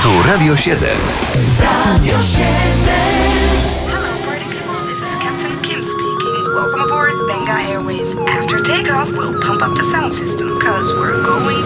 Tu Radio 7. Radio 7. Hello, party people. This is Captain Kim speaking. Welcome aboard Benga Airways. After takeoff, we'll pump up the sound system, 'cause we're going